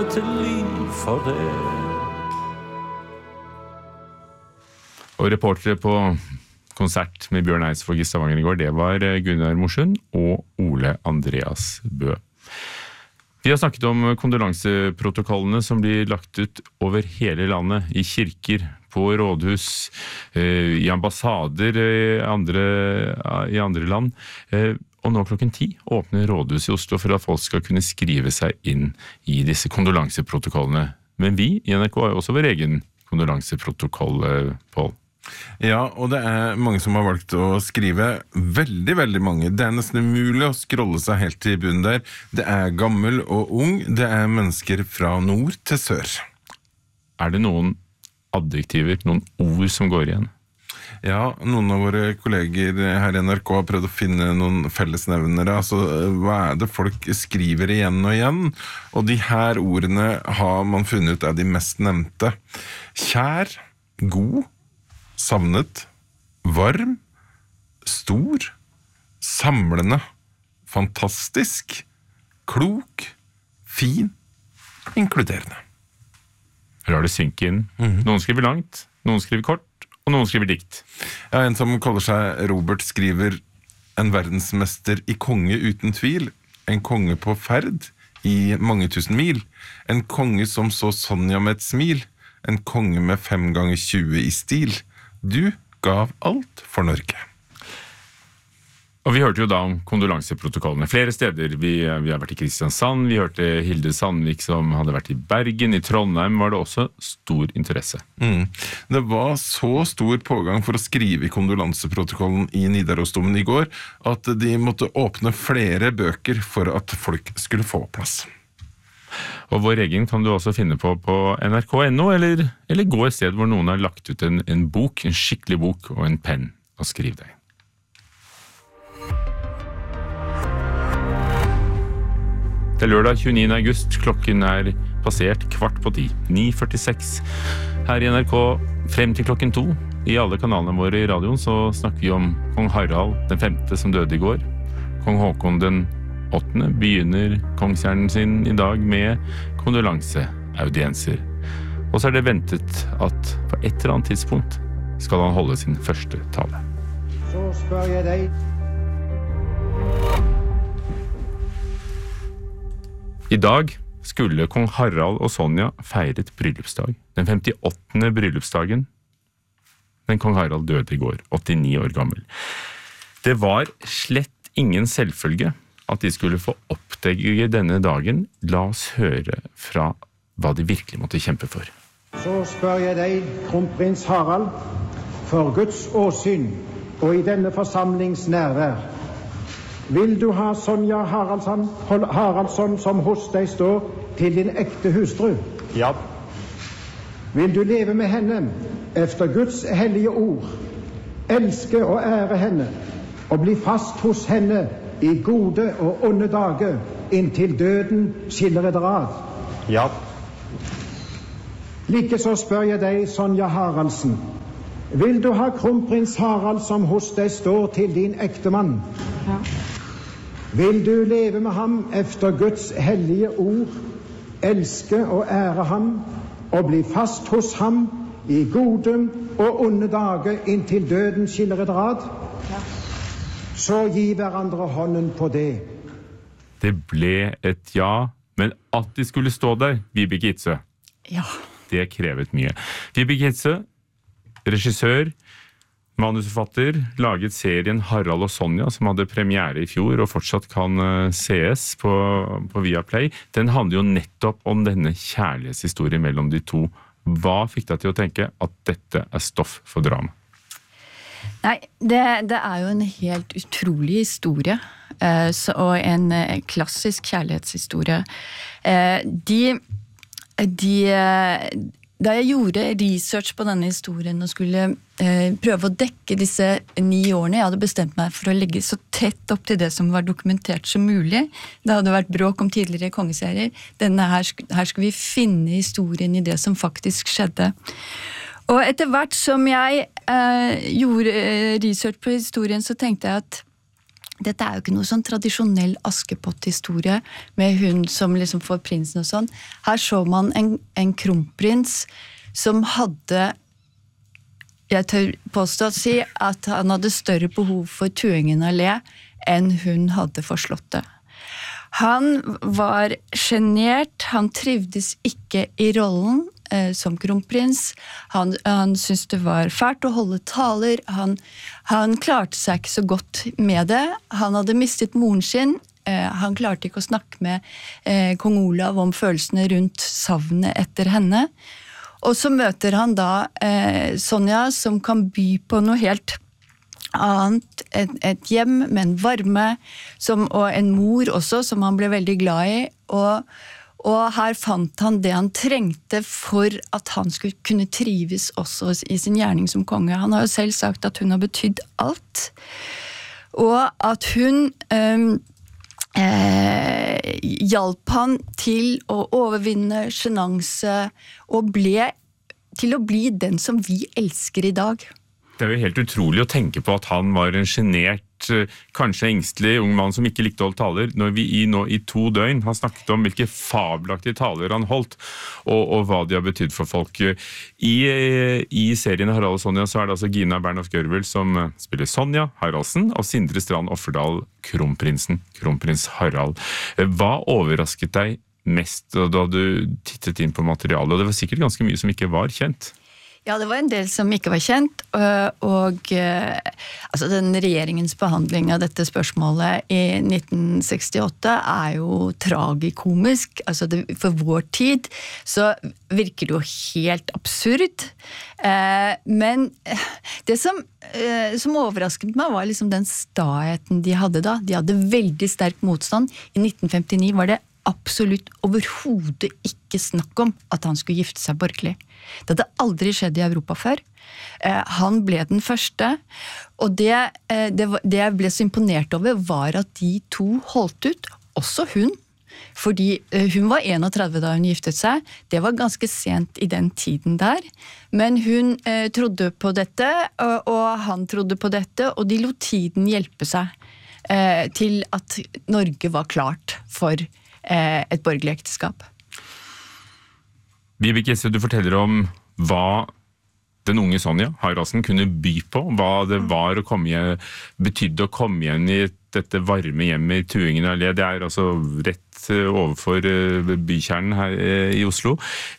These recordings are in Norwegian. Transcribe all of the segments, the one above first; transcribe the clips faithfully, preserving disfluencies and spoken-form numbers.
til liv for det. Og reportere på konsert med Bjørn Eidsvåg i Stavanger i går, det var Gunnar Morsund og Ole Andreas Bø. Vi har snakket om kondolanseprotokollene som blir lagt ut over hele landet, i kirker, på rådhus, i ambassader i andre, i andre land. Og nå klokken ti åpner rådhuset i Oslo for at folk skal kunne skrive seg inn i disse kondolanseprotokollene. Men vi i N R K har jo også vår egen kondolanseprotokoll, Pål. Ja, og det er mange som har valgt å skrive, veldig, veldig mange. Det er nesten umulig å scrolle seg helt til bunnen der. Det er gammel og ung, det er mennesker fra nord til sør. Er det noen adjektiver, noen ord som går igjen? Ja, noen av våre kolleger her i N R K har prøvd å finne noen fellesnevnere. Altså, hva er det folk skriver igjen og igjen? Og de her ordene har man funnet ut er de mest nevnte. Kjær, god, savnet, varm, stor, samlende, fantastisk, klok, fin, inkluderende. Lar det synke inn. Mm-hmm. Noen skriver langt, noen skriver kort, og noen skriver dikt. Ja, en som kaller seg Robert skriver en verdensmester i konge uten tvil, en konge på ferd i mange tusen mil, en konge som så Sonja med et smil, en konge med fem ganger tjue i stil. Du gav alt for Norge. Og vi hørte jo da om kondolanseprotokollene flere steder. Vi, vi har vært i Kristiansand, vi hørte Hilde Sandvik som hadde vært i Bergen, i Trondheim var det også stor interesse. Mm. Det var så stor pågang for å skrive i kondolanseprotokollen i Nidarosdomen i går, at de måtte åpne flere bøker for at folk skulle få plass. Og vår egen kan du også finne på på N R K punktum N O, eller, eller gå et sted hvor noen har lagt ut en, en bok, en skikkelig bok og en penn, og skriv deg. Det er lørdag tjueniende august, klokken er passert kvart på ti, ni førtiseks. Her i N R K frem til klokken to, i alle kanalene våre i radioen, så snakker vi om kong Harald den femte som døde i går. Kong Håkon den åttende begynner kongsgjerningen sin i dag med kondolanseaudienser. Og så er det ventet at på et eller annet tidspunkt skal han holde sin første tale. Så spør jeg deg. I dag skulle kong Harald og Sonja feiret bryllupsdag. Den femtiåttende bryllupsdagen. Men kong Harald døde i går, åttini år gammel. Det var slett ingen selvfølge at de skulle få oppdage denne dagen. La oss høre fra hva de virkelig måtte kjempe for. Så spør jeg deg, kronprins Harald, for Guds åsyn og i denne forsamlings nærvær. Vil du ha Sonja Haraldsson, Haraldsson som hos deg står til din ekte hustru? Ja. Vil du leve med henne efter Guds hellige ord, elske og ære henne, og bli fast hos henne i gode og onde dager, inntil døden skiller eder ad? Ja. Likeså spør jeg deg, Sonja Haraldsen, vil du ha kronprins Harald som hos deg står til din ektemann? Ja. Vil du leve med ham efter Guds hellige ord, elske og ære ham, og bli fast hos ham i gode og onde dager inntil døden skiller eder ad? Ja. Så gi hverandre hånden på det. Det ble et ja, men at de skulle stå der, Vibeke Itzøe, Ja. det krevet mye. Vibeke Itzøe, regissør, manusforfatter, laget serien Harald og Sonja, som hadde premiere i fjor og fortsatt kan uh, sees på, på Viaplay. Den handler jo nettopp om denne kjærlighetshistorien mellom de to. Hva fikk deg til å tenke at dette er stoff for drama? Nei, det, det er jo en helt utrolig historie, eh, så, og en eh, klassisk kjærlighetshistorie. Eh, de, de, da jeg gjorde research på denne historien og skulle eh, prøve å dekke disse ni årene, jeg hadde bestemt meg for å legge så tett opp til det som var dokumentert som mulig. Det hadde vært bråk om tidligere kongeserier. Denne her, her skal vi finne historien i det som faktisk skjedde. Og etter hvert som jeg eh, gjorde research på historien, så tenkte jeg at dette er jo ikke noe sånn tradisjonell Askepott-historie med hun som liksom får prinsen og sånn. Her så man en, en kronprins som hadde, jeg tør påstå å si, at han hadde større behov for tuingen allé enn hun hadde for slottet. Han var genert, han trivdes ikke i rollen eh, som kronprins. Han, han syntes det var fælt å holde taler. Han, han klarte seg ikke så godt med det. Han hadde mistet moren sin. Eh, han klarte ikke å snakke med eh, kong Olav om følelsene rundt savnet etter henne. Og så møter han da eh, Sonja, som kan by på noe helt annet, et, et hjem med en varme, som, og en mor også, som han ble veldig glad i, og, og her fant han det han trengte for at han skulle kunne trives også i sin gjerning som konge. Han har jo selv sagt at hun har betydd alt, og at hun um, eh, hjalp han til å overvinne sjenanse, og ble til å bli den som vi elsker i dag. Det er jo helt utrolig å tenke på at han var en genert, kanskje engstelig ung mann som ikke likte å holde taler, når vi i, nå, i to døgn har snakket om hvilke fabelaktige taler han holdt, og, og hva de har betydd for folk. I, i serien Harald og Sonja så er det altså Gina Bernhoft Gørvel som spiller Sonja Haraldsen, og Sindre Strand Offerdal, kronprinsen, kronprins Harald. Hva overrasket deg mest da du tittet inn på materialet? Og det var sikkert ganske mye som ikke var kjent. Ja, det var en del som ikke var kjent, og altså, den regjeringens behandling av dette spørsmålet i nitten sekstiåtte er jo tragikomisk. Altså, det, for vår tid så virker det jo helt absurd. Men det som, som overrasket meg var liksom den staheten de hadde da. De hadde veldig sterk motstand. I nitten femtini var det absolutt overhodet ikke snakk om at han skulle gifte seg borgerlig. Det hadde aldri skjedd i Europa før. Eh, han ble den første, og det, eh, det, det jeg ble så imponert over var at de to holdt ut, også hun, fordi eh, hun var enogtredve da hun giftet seg. Det var ganske sent i den tiden der, men hun eh, trodde på dette, og, og han trodde på dette, og de lot tiden hjelpe seg eh, til at Norge var klart for et borgerlig ekteskap. Vibeke, du forteller om hva den unge Sonja Haraldsen kunne by på, hva det var å komme igjen, betydde å komme igjen i dette varme hjemmet i Tuingen allé. Det er altså rett overfor bykjernen her i Oslo.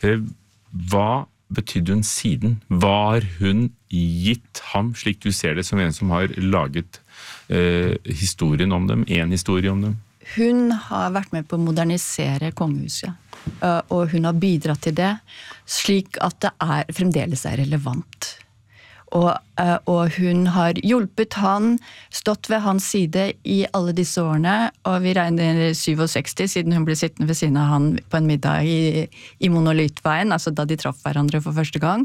Hva betydde hun siden? Hva har hun gitt ham, slik du ser det, som en som har laget eh, historien om dem, en historie om dem? Hun har vært med på å modernisere kongehuset, og hun har bidratt til det, slik at det er, fremdeles er relevant. Og, og hun har hjulpet han, stått ved hans side i alle disse årene, og vi regner sekstisju, siden hun ble sittende ved siden av han på en middag i, i Monolitveien, altså da de traff hverandre for første gang.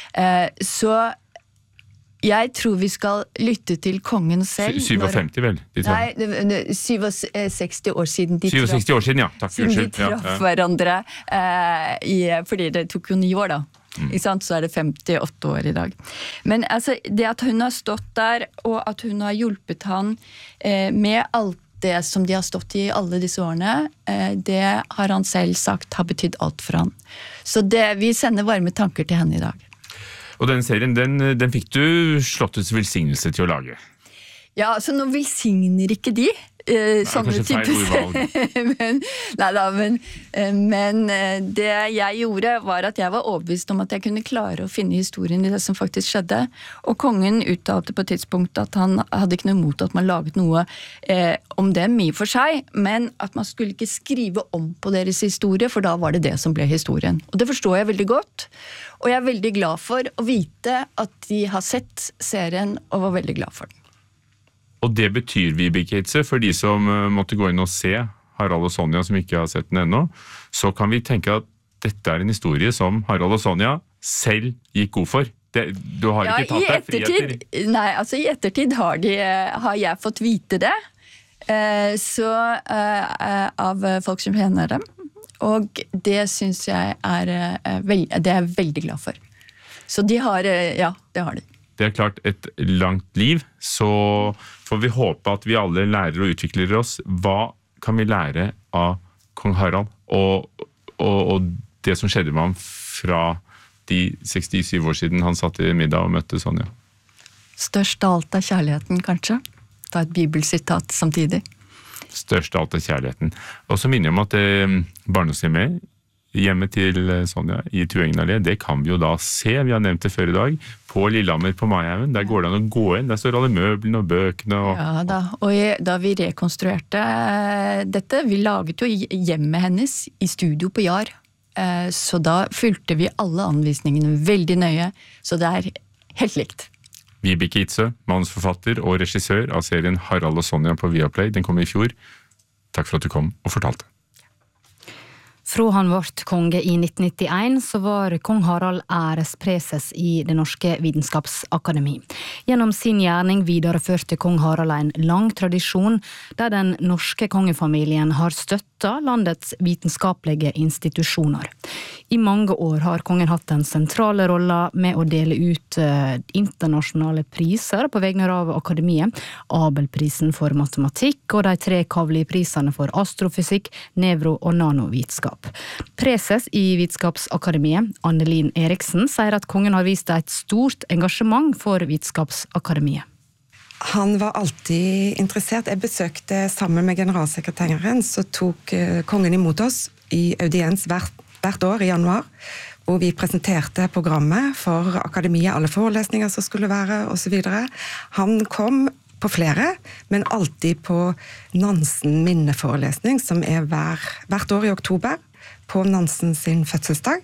Så jeg tror vi skal lytte til kongen selv. syvogfemti vel? Nei, sekstisju år siden de syvogseksti år siden, ja. Takk, siden de unnskyld. traff Ja, ja. hverandre, eh, i, fordi det tok jo ni år da. Mm. Ikke sant? Så er det femtiåtte år i dag. Men altså, det at hun har stått der, og at hun har hjulpet han eh, med alt det som de har stått i alle disse årene, eh, det har han selv sagt har betydd alt for han. Så det, vi sender varme tanker til henne i dag. Og den serien, den, den fikk du slottets velsignelse til å lage. Ja, så nå velsigner ikke de eh, sånne kanskje feil typer. men, neida, men, eh, men eh, det jeg gjorde var at jeg var overbevist om at jeg kunne klare å finne historien i det som faktisk skjedde. Og kongen uttalte på et tidspunkt at han hadde ikke noe imot at man laget noe eh, om dem i for seg, men at man skulle ikke skrive om på deres historie, for da var det det som ble historien. Og det forstår jeg veldig godt. Og jeg er veldig glad for å vite at de har sett serien og var veldig glad for den. Og det betyr, Vibeke Hitze, for de som uh, måtte gå inn og se Harald og Sonja som ikke har sett den ennå, så kan vi tenke at dette er en historie som Harald og Sonja selv gikk god for. Det, du har ja, ikke tatt deg friheter. Nei, altså i ettertid har, de, har jeg fått vite det, eh, så eh, av folk som kjenner dem. Og det synes jeg er, eh, veld, det er jeg veldig glad for. Så de har, eh, ja, det har de. det er klart et langt liv, så får vi håpe at vi alle lærer og utvikler oss. Hva kan vi lære av kong Harald og, og, og det som skjedde med ham fra de sekstisju år siden han satt i middag og møtte Sonja? Størst av alt er kjærligheten, kanskje. Ta et bibelsitat samtidig. Størst av alt er kjærligheten. Og så minner jeg om at eh, barndomshjemmet, hjemmet til Sonja i Tuengen allé, det kan vi jo da se, vi har nevnt det før i dag, på Lillehammer på Maihaugen. Der går det an å gå inn, der står alle møblene og bøkene. Og... Ja da, og jeg, da vi rekonstruerte dette, vi laget jo hjemmet hennes i studio på Jar, så da fylte vi alle anvisningene veldig nøye, så det er helt likt. Vibeke Itzøe, manusforfatter og regissør av serien Harald og Sonja på Viaplay, den kom i fjor. Takk for at du kom og fortalte. Fra han vart konge i nitten nittien, så var kong Harald ærespreses i Det norske vitenskapsakademi. Gjennom sin gjerning videreførte kong Harald en lang tradisjon, der den norske kongefamilien har støttet landets vitenskapelige institusjoner. I mange år har kongen hatt den sentrale rollen med å dele ut uh, internasjonale priser på vegne av akademiet, Abelprisen for matematikk og de tre Kavli-prisene for astrofysikk, nevro- og nanovitenskap. Preses i Vitenskapsakademiet, Annelin Eriksen, sier at kongen har vist et stort engasjement for Vitenskapsakademiet. Han var alltid interessert. Jeg besøkte sammen med generalsekretæren, så tok uh, kongen imot oss i audiens hvert hvert år i januar, hvor vi presenterte programmet for akademiet, alle forelesninger som skulle være, og så videre. Han kom på flere, men alltid på Nansen minneforelesning, som er hver, hvert år i oktober, på Nansen sin fødselsdag.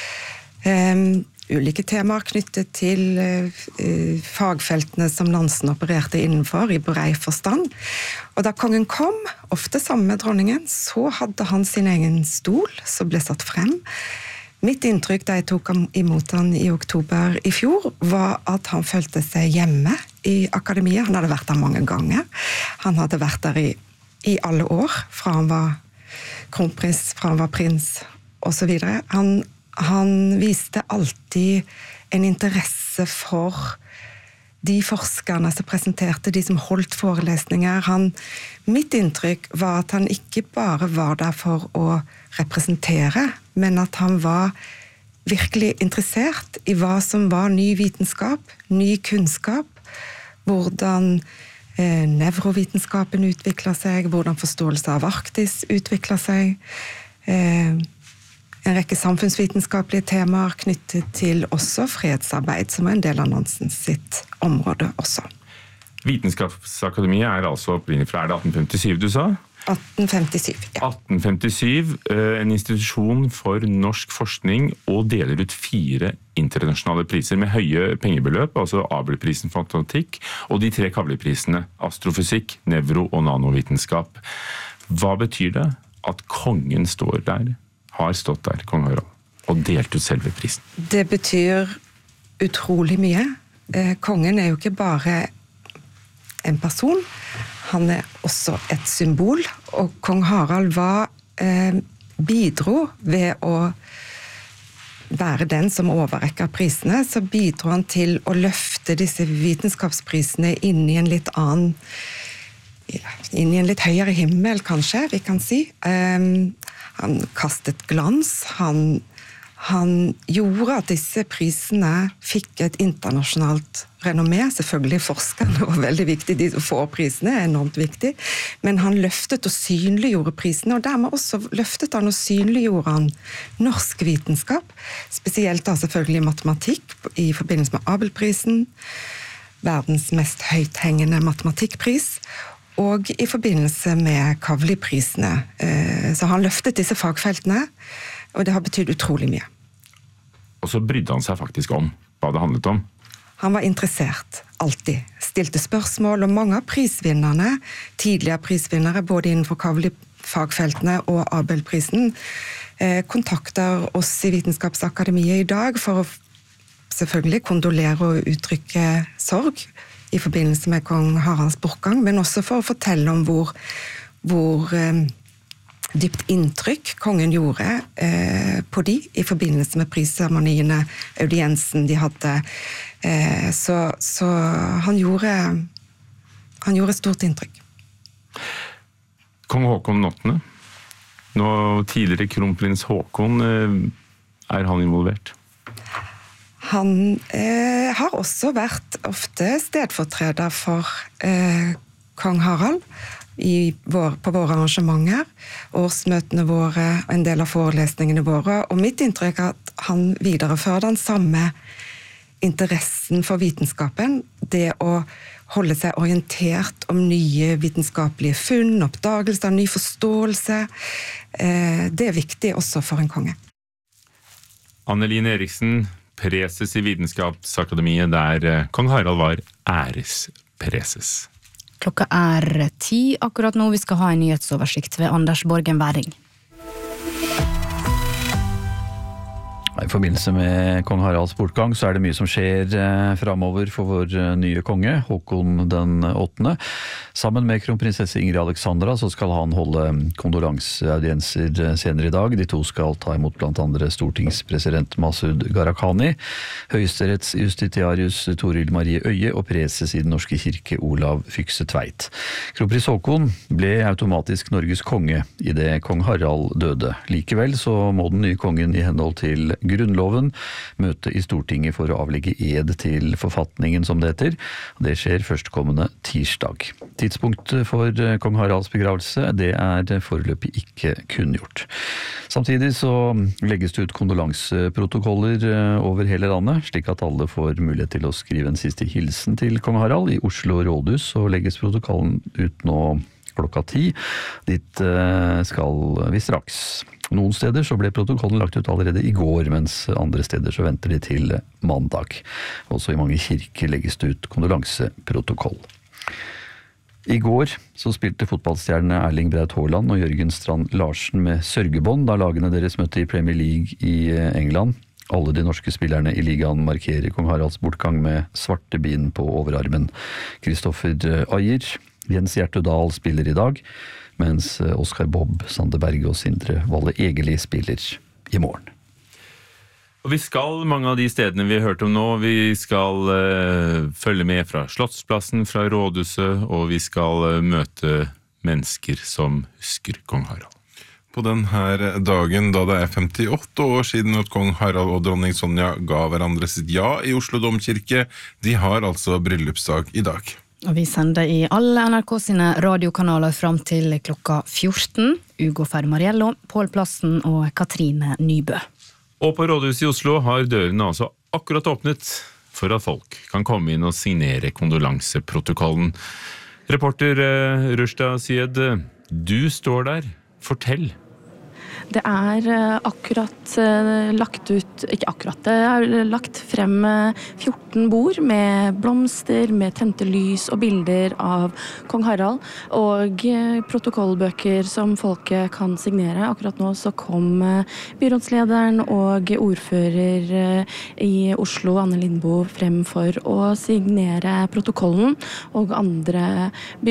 Um, ulike temaer knyttet til uh, fagfeltene som Nansen opererte innenfor i brei forstand. Og da kongen kom, ofte sammen med dronningen, så hadde han sin egen stol som ble satt frem. Mitt inntrykk da jeg tok imot han i oktober i fjor, var at han følte seg hjemme i akademiet. Han hadde vært der mange ganger. Han hadde vært der i, i alle år, fra han var kronprins, fra han var prins, og så videre. Han Han viste alltid en interesse for de forskerne som presenterte, de som holdt forelesninger. Han, mitt inntrykk var at han ikke bare var der for å representere, men at han var virkelig interessert i hva som var ny vitenskap, ny kunnskap, hvordan eh, nevrovitenskapen utviklet seg, hvordan forståelse av Arktis utviklet seg, eh, en rekke samfunnsvitenskapelige temaer knyttet til også fredsarbeid, som er en del av Nansen sitt område også. Vitenskapsakademiet er altså opprinnelig fra, er det atten femtisju du sa? atten femtisju, ja. atten femtisju, en institusjon for norsk forskning, og deler ut fire internasjonale priser med høye pengebeløp, altså Abelprisen for matematikk, og de tre Kavli-prisene, astrofysikk, nevro- og nanovitenskap. Hva betyr det at kongen står der, har stått der, kong Harald, og delt ut selve prisen? Det betyr utrolig mye. Kongen er jo ikke bare en person, han er også et symbol, og kong Harald var, eh, bidro ved å være den som overrekker prisene, så bidro han til å løfte disse vitenskapsprisene inn i en litt annen, inn i en litt høyere himmel, kanskje, vi kan si. Um, han kastet glans, han, han gjorde at disse prisene fikk et internasjonalt renommé, selvfølgelig forskerne var veldig viktig, de som får prisene er enormt viktig, men han løftet og synliggjorde prisene, og dermed også løftet han og synliggjorde han norsk vitenskap, spesielt da selvfølgelig matematikk i forbindelse med Abelprisen, verdens mest høythengende matematikkpris, og i forbindelse med Kavli-prisene. Så han løftet disse fagfeltene, og det har betydd utrolig mye. Og så brydde han seg faktisk om hva det handlet om. Han var interessert, alltid. Stilte spørsmål, og mange av prisvinnerne, tidligere prisvinnere, både innenfor Kavli-fagfeltene og Abelprisen, kontakter oss i Vitenskapsakademiet i dag for å selvfølgelig kondolere og uttrykke sorg, i forbindelse med kong Haralds bortgang, men også for å fortelle om hvor, hvor eh, dypt inntrykk kongen gjorde eh, på de i forbindelse med prisseremoniene, audiensen de hadde. Eh, så, så han gjorde han gjorde stort inntrykk. Kong Håkon åttende. Nå tidligere kronprins Håkon, eh, er han involvert? Han eh, har også vært ofte stedfortreder for eh, kong Harald i vår, på våre arrangementer, årsmøtene våre, en del av forelesningene våre, og mitt inntrykk er at han viderefører den samme interessen for vitenskapen, det å holde seg orientert om nye vitenskapelige funn, oppdagelser, ny forståelse. Eh, det er viktig også for en konge. Anneline Eriksen, preses i Vitenskapsakademiet, der kong Harald var ærespreses. Klokka er ti akkurat nå. Vi skal ha en nyhetsoversikt ved Anders Borgen Væring. I forbindelse med kong Haralds bortgang så er det mye som skjer eh, fremover for vår eh, nye konge, Håkon den åttende. Sammen med kronprinsesse Ingrid Alexandra så skal han holde kondolanseaudienser eh, senere i dag. De to skal ta imot blant andre stortingspresident Masud Gharahkhani, høyesterettsjustitiarius Toril Marie Øye og preses i Den norske kirke Olav Fykse Tveit. Kronprins Håkon ble automatisk Norges konge i det kong Harald døde. Likevel så må den nye kongen i henhold til Grunnloven møte i Stortinget for å avlegge ed til forfatningen, som det heter. Det skjer førstkommende tirsdag. Tidspunktet for kong Haralds begravelse, det er foreløpig ikke kunngjort. Samtidig så legges det ut kondolanseprotokoller over hele landet, slik at alle får mulighet til å skrive en siste hilsen til kong Harald. I Oslo rådhus så legges protokollen ut nå klokka ti. Dit skal vi straks. Noen steder så ble protokollen lagt ut allerede i går, mens andre steder så venter de til mandag. Også i mange kirker legges det ut kondolanseprotokoll. I går så spilte fotballstjerne Erling Braut Haaland og Jørgen Strand Larsen med sørgebånd da lagene deres møtte i Premier League i England. Alle de norske spillerne i ligaen markerer kong Haralds bortgang med svarte bin på overarmen. Kristoffer Ayer, Jens Hjertedal spiller i dag, mens Oskar Bob, Sander Berge og Sindre Valle Egeli spiller i morgen. Og vi skal mange av de stedene vi har hørt om nå. Vi skal uh, følge med fra Slottsplassen, fra Rådhuset, og vi skal uh, møte mennesker som husker kong Harald. På denne dagen da det er femtiåtte år siden at kong Harald og dronning Sonja ga hverandre sitt ja i Oslo Domkirke, de har altså bryllupsdag i dag. Og vi sender i alle N R K sine radiokanaler fram til klokka fjorten. Ugo Fermariello, Pål Plassen og Katrine Nybø. Og på Rådhuset i Oslo har dørene altså akkurat åpnet for at folk kan komme inn og signere kondolanseprotokollen. Reporter uh, Rushda Syed, du står der. Fortell. Det er akkurat lagt ut, ikke akkurat, det er lagt frem fjorten bord med blomster, med tente lys og bilder av kong Harald, og protokollbøker som folket kan signere. Akkurat nå så kom byrådslederen og ordfører i Oslo, Anne Lindboe, frem for å signere protokollen, og andre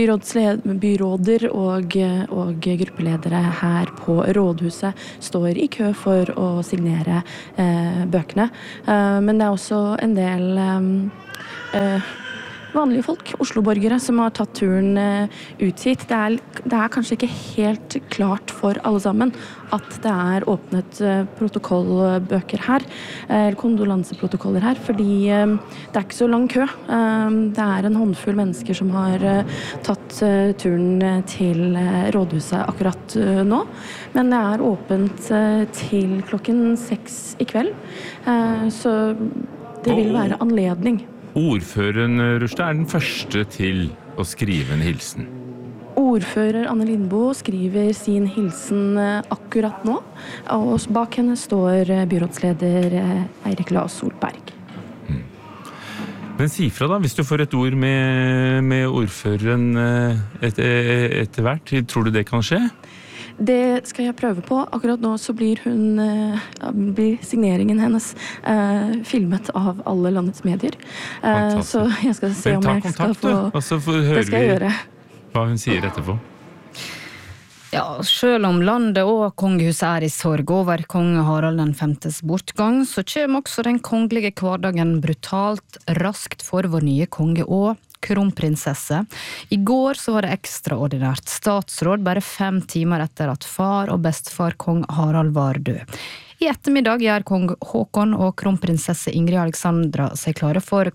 byråder og, og gruppeledere her på Rådhuset står i kø for å signere eh, bøkene. Eh, men det er også en del eh, vanlige folk, Oslo-borgere, som har tatt turen eh, ut hit. Det er, det er kanskje ikke helt klart for alle sammen at det er åpnet eh, protokollbøker her, eh, kondolanseprotokoller her, fordi eh, det er ikke så lang kø. Eh, det er en håndfull mennesker som har eh, tatt eh, turen til eh, Rådhuset akkurat eh, nå, men det er åpent eh, til klokken seks i kveld, eh, så det vil være anledning. Ordføreren, Rushda, er den første til å skrive en hilsen. Ordfører Anne Lindboe skriver sin hilsen akkurat nå, og bak henne står byrådsleder Eirik Lae Solberg. Mm. Men si fra da, hvis du får et ord med, med ordføreren etter, etter hvert, tror du det kan skje? Det skal jeg prøve på. Akkurat nå så blir hun, blir signeringen hennes eh, filmet av alle landets medier. Eh, så jeg skal se Men om jeg kontakt, skal få... Og så får, hører det skal jeg gjøre. Hva hun sier etterpå. Ja, selv om landet og kongehuset er i sorg over kong Harald den femtes bortgang, så kommer også den kongelige hverdagen brutalt raskt for vår nye konge og kronprinsesse. I går så var det ekstraordinært statsråd bare fem timer etter at far og bestefar kong Harald var død. I ettermiddag gjør kong Håkon og kronprinsesse Ingrid Alexandra seg klare for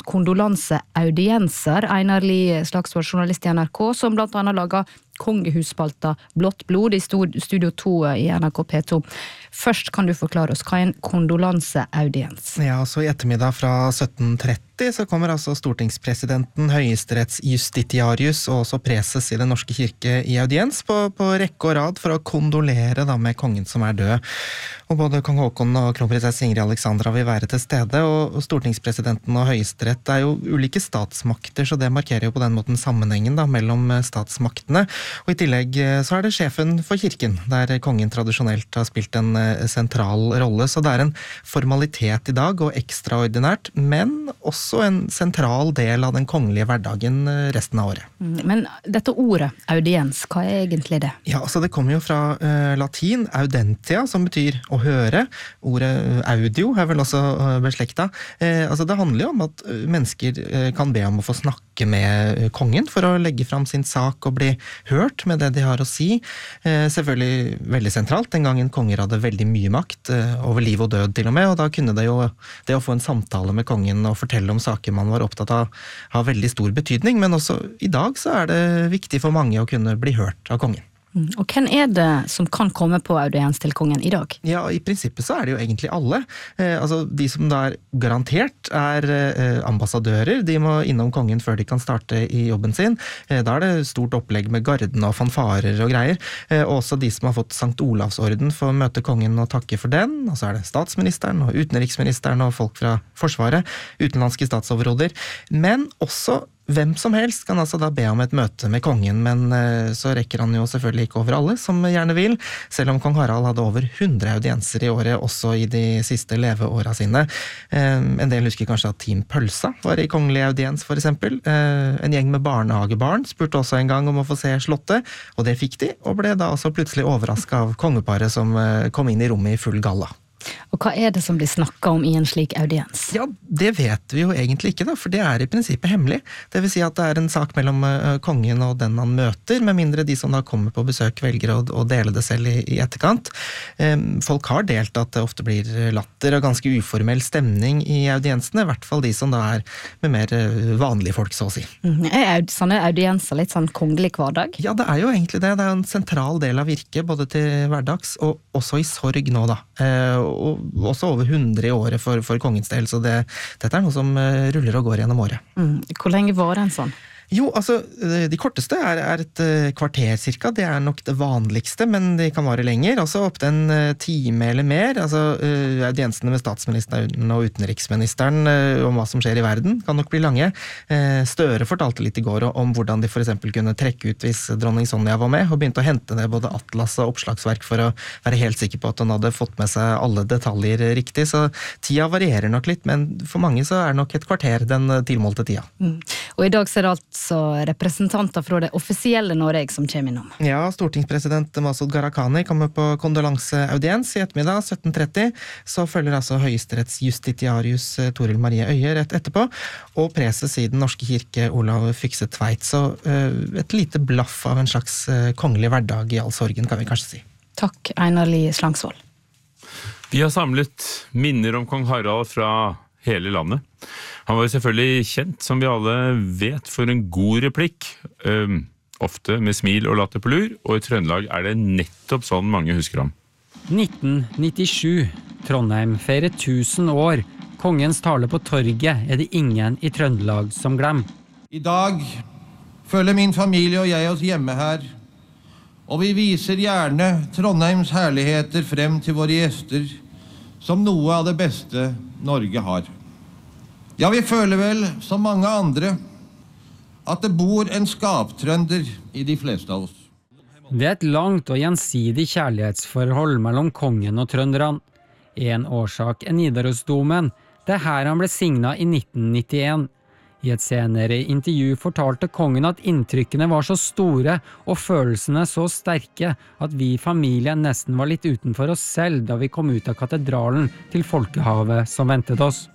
kondolanseaudienser. Einar Lie, slagsvår journalist i N R K, som blant annet lager kongehuspalta Blått blod i Studio to i N R K P to. Først kan du forklare oss hva er en kondolanseaudiens? Ja, så i ettermiddag fra sytten tretti så kommer altså stortingspresidenten, høyesterettsjustitiarius og også preses i Den norske kirke i audiens på, på rekke og rad for å kondolere da med kongen som er død. Og både kong Håkon og kronprinsesse Ingrid Alexandra vil være til stede, og stortingspresidenten og høyesterett er jo ulike statsmakter, så det markerer jo på den måten sammenhengen da mellom statsmaktene. Og i tillegg så er det sjefen for kirken, der kongen tradisjonelt har spilt en sentral rolle, så det er en formalitet i dag og ekstraordinært, men også en sentral del av den kongelige hverdagen resten av året. Men dette ordet, audiens, hva er egentlig det? Ja, altså det kommer jo fra uh, latin, audentia, som betyr å høre. Ordet audio er vel også uh, beslekta. Eh, altså det handler jo om at uh, mennesker uh, kan be om å få snakke med uh, kongen for å legge fram sin sak og bli hørt med det de har å si. Eh, selvfølgelig veldig sentralt, den gangen konger hadde veldig mye makt, eh, over liv og død til og med, og da kunne det jo det å få en samtale med kongen og fortelle om saker man var opptatt av, ha veldig stor betydning, men også i dag så er det viktig for mange å kunne bli hørt av kongen. Og hvem er det som kan komme på audiens til kongen i dag? Ja, i prinsippet så er det jo egentlig alle. Eh, altså de som da er garantert er eh, ambassadører, de må innom kongen før de kan starte i jobben sin. Eh, da er det stort opplegg med garden og fanfarer og greier. Eh, også de som har fått Sankt Olavsorden for å møte kongen og takke for den. Og så er det statsministeren og utenriksministeren og folk fra forsvaret, utenlandske statsoverhoder. Men også hvem som helst kan altså da be om et møte med kongen, men eh, så rekker han jo selvfølgelig ikke over alle som gjerne vil, selv om kong Harald hadde over hundre audienser i året, også i de siste leveåra sine. Eh, en del husker kanskje at Team Pølsa var i kongelig audiens, for eksempel. Eh, en gjeng med barnehagebarn spurte også en gang om å få se slottet, og det fikk de, og ble da også plutselig overrasket av kongeparet som eh, kom inn i rommet i full galla. Og hva er det som blir snakket om i en slik audiens? Ja, det vet vi jo egentlig ikke da, for det er i prinsippet hemmelig. Det vil si at det er en sak mellom uh, kongen og den han møter, med mindre de som da kommer på besøk velger å, å dele det selv i, i etterkant. Um, folk har delt at det ofte blir latter og ganske uformell stemning i audiensene, i hvert fall de som da er med mer uh, vanlige folk, så å si. Mm, er sånne audienser litt sånn kongelig hverdag? Ja, det er jo egentlig det. Det er en sentral del av virket, både til hverdags og også i sorg nå da. Uh, og også over hundre i året for, for kongens del, så det, dette er noe som ruller og går gjennom året. Mm. Hvor lenge var det en sånn? Jo, altså, de korteste er, er et kvarter cirka, det er nok det vanligste, men de kan vare lenger, altså opp til en time eller mer, altså audiensene med statsministeren og utenriksministeren om hva som skjer i verden kan nok bli lange. Støre fortalte litt i går om hvordan de for eksempel kunne trekke ut hvis dronning Sonja var med, og begynte å hente ned både atlas og oppslagsverk for å være helt sikker på at hun hadde fått med seg alle detaljer riktig, så tida varierer nok litt, men for mange så er nok et kvarter den tilmålte tida. Mm. Og i dag ser alt så representanter fra det offisielle Norge som kommer innom. Ja, stortingspresident Masud Gharahkhani kommer på kondolanseaudiens i ettermiddag sytten tretti, så følger altså høyesterettsjustitiarius Toril Marie Øye rett etterpå, og preses i Den norske kirke Olav Fykse Tveit, så uh, et lite blaff av en slags uh, kongelig hverdag i all sorgen, kan vi kanskje si. Takk, Einar Lie Slangsvold. Vi har samlet minner om kong Harald fra hele landet. Han var jo selvfølgelig kjent, som vi alle vet, for en god replikk, um, ofte med smil og latter på lur, og i Trøndelag er det nettopp sånn mange husker ham. nitten nittisju. Trondheim feirer tusen år. Kongens tale på torget er det ingen i Trøndelag som glemmer. I dag føler min familie og jeg oss hjemme her, og vi viser gjerne Trondheims herligheter frem til våre gjester som noe av det beste Norge har. Ja, vi føler vel, som mange andre, at det bor en skaptrønder i de fleste av oss. Det er et langt og gjensidig kjærlighetsforhold mellom kongen og trønderne. En årsak er Nidarosdomen, det er her han ble signet i nitten nittien. I et senere intervju fortalte kongen at inntrykkene var så store og følelsene så sterke at vi i familien nesten var litt utenfor oss selv da vi kom ut av katedralen til folkehavet som ventet oss.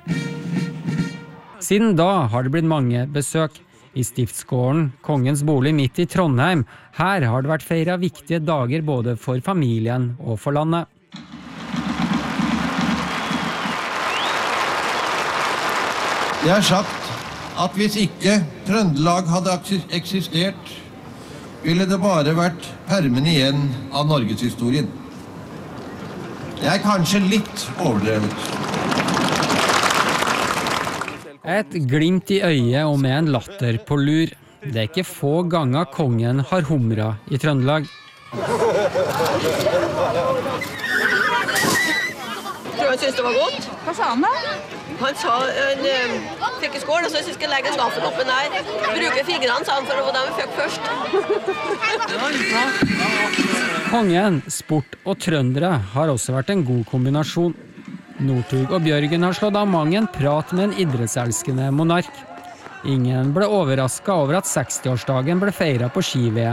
Siden da har det blitt mange besøk. I Stiftsgården, kongens bolig midt i Trondheim, her har det vært feiret viktige dager både for familien og for landet. Det er sagt at hvis ikke Trøndelag hadde eksistert, ville det bare vært permen igjen av Norgeshistorien. Det er kanskje litt overdrevet. Et glimt i øyet og med en latter på lur. Det er ikke få ganger kongen har humra i Trøndelag. Tror han synes det var godt. Hva sa han da? Han sa han uh, fikk i skål, og så synes jeg skal legge en gaffeloppen der. Bruke fingrene, sa han, for å få dem vi fikk først. Kongen, sport og trøndere har også vært en god kombinasjon. Northug og Bjørgen har slått av mang en prat med en idrettselskende monark. Ingen ble overrasket over at sekstiårsdagen ble feiret på ski-V